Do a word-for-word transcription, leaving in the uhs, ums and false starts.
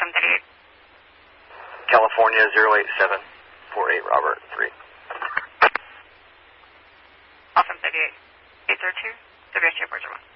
Awesome thirty-eight. California zero eight seven four eight Robert three. Awesome thirty-eight. eight zero two, W S J four zero one.